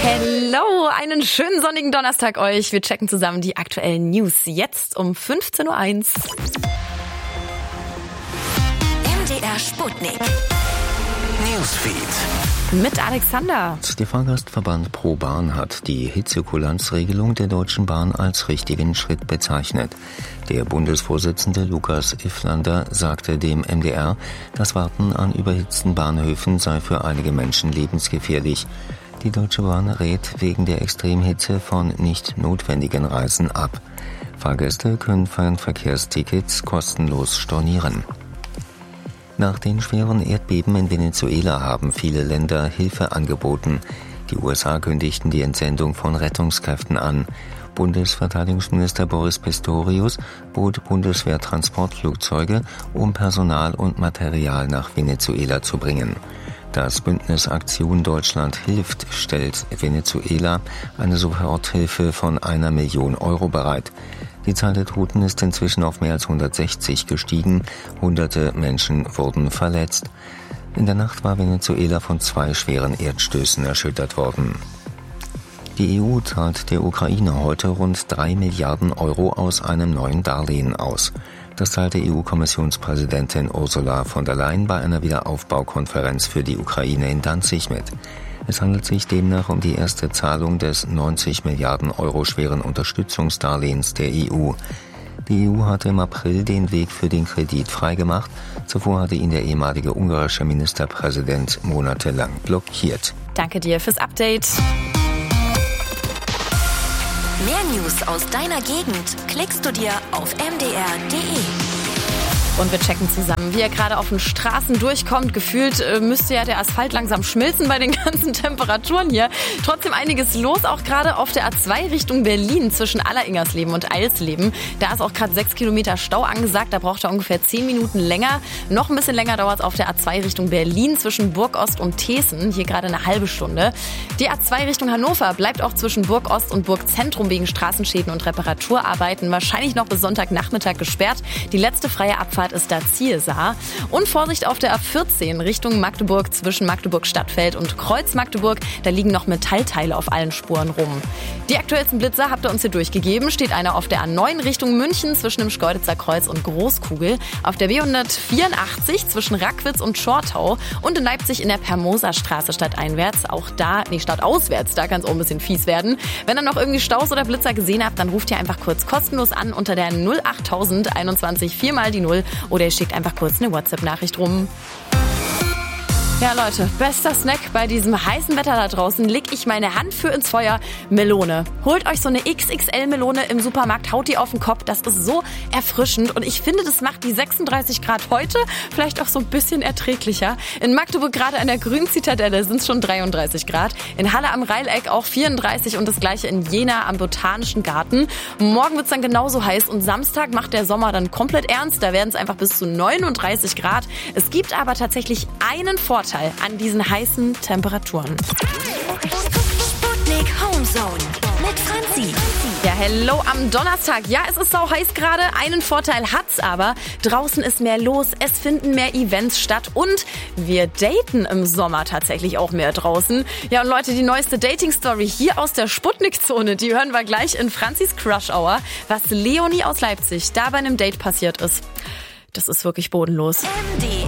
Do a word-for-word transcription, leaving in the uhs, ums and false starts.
Hello, einen schönen sonnigen Donnerstag euch. Wir checken zusammen die aktuellen News jetzt um fünfzehn Uhr eins. M D R Sputnik. Newsfeed. Mit Alexander. Der Fahrgastverband ProBahn hat die Hitzekulanzregelung der Deutschen Bahn als richtigen Schritt bezeichnet. Der Bundesvorsitzende Lukas Ifflander sagte dem M D R, das Warten an überhitzten Bahnhöfen sei für einige Menschen lebensgefährlich. Die Deutsche Bahn rät wegen der Extremhitze von nicht notwendigen Reisen ab. Fahrgäste können Fernverkehrstickets kostenlos stornieren. Nach den schweren Erdbeben in Venezuela haben viele Länder Hilfe angeboten. Die U S A kündigten die Entsendung von Rettungskräften an. Bundesverteidigungsminister Boris Pistorius bot Bundeswehrtransportflugzeuge, um Personal und Material nach Venezuela zu bringen. Das Bündnis Aktion Deutschland hilft stellt Venezuela eine Soforthilfe von einer Million Euro bereit. Die Zahl der Toten ist inzwischen auf mehr als hundertsechzig gestiegen. Hunderte Menschen wurden verletzt. In der Nacht war Venezuela von zwei schweren Erdstößen erschüttert worden. Die E U zahlt der Ukraine heute rund drei Milliarden Euro aus einem neuen Darlehen aus. Das teilte E U-Kommissionspräsidentin Ursula von der Leyen bei einer Wiederaufbaukonferenz für die Ukraine in Danzig mit. Es handelt sich demnach um die erste Zahlung des neunzig Milliarden Euro schweren Unterstützungsdarlehens der E U. Die E U hatte im April den Weg für den Kredit freigemacht. Zuvor hatte ihn der ehemalige ungarische Ministerpräsident monatelang blockiert. Danke dir fürs Update. Mehr News aus deiner Gegend klickst du dir auf m d r punkt d e. Und wir checken zusammen, wie er gerade auf den Straßen durchkommt. Gefühlt äh, müsste ja der Asphalt langsam schmilzen bei den ganzen Temperaturen hier. Trotzdem einiges los, auch gerade auf der A zwei Richtung Berlin zwischen Alleringersleben und Eilsleben. Da ist auch gerade sechs Kilometer Stau angesagt. Da braucht er ungefähr zehn Minuten länger. Noch ein bisschen länger dauert es auf der A zwei Richtung Berlin zwischen Burgost und Thesen. Hier gerade eine halbe Stunde. Die A zwei Richtung Hannover bleibt auch zwischen Burgost und Burgzentrum wegen Straßenschäden und Reparaturarbeiten wahrscheinlich noch bis Sonntagnachmittag gesperrt. Die letzte freie Abfahrt ist da Zielsar. Und Vorsicht auf der A vierzehn Richtung Magdeburg zwischen Magdeburg-Stadtfeld und Kreuz-Magdeburg. Da liegen noch Metallteile auf allen Spuren rum. Die aktuellsten Blitzer habt ihr uns hier durchgegeben. Steht einer auf der A neun Richtung München zwischen dem Schkeuditzer Kreuz und Großkugel. Auf der B hundertvierundachtzig zwischen Rackwitz und Schortau. Und in Leipzig in der Permoserstraße stadteinwärts. Auch da, nee, stadtauswärts, da kann es auch ein bisschen fies werden. Wenn ihr noch irgendwie Staus oder Blitzer gesehen habt, dann ruft ihr einfach kurz kostenlos an unter der null achttausend einundzwanzig vier mal die null. Oder ihr schickt einfach kurz eine WhatsApp-Nachricht rum. Ja, Leute, bester Snack bei diesem heißen Wetter da draußen. Leg ich meine Hand für ins Feuer. Melone. Holt euch so eine X X L-Melone im Supermarkt, haut die auf den Kopf. Das ist so erfrischend. Und ich finde, das macht die sechsunddreißig Grad heute vielleicht auch so ein bisschen erträglicher. In Magdeburg gerade an der Grünen Zitadelle sind es schon dreiunddreißig Grad. In Halle am Rheileck auch vierunddreißig und das gleiche in Jena am Botanischen Garten. Morgen wird es dann genauso heiß und Samstag macht der Sommer dann komplett ernst. Da werden es einfach bis zu neununddreißig Grad. Es gibt aber tatsächlich einen Vorteil an diesen heißen Temperaturen. Sputnik Homezone mit Franzi. Ja, hello am Donnerstag. Ja, es ist sau heiß gerade. Einen Vorteil hat's aber. Draußen ist mehr los, es finden mehr Events statt und wir daten im Sommer tatsächlich auch mehr draußen. Ja, und Leute, die neueste Dating-Story hier aus der Sputnik-Zone, die hören wir gleich in Franzis Crush Hour. Was Leonie aus Leipzig da bei einem Date passiert ist, das ist wirklich bodenlos. M D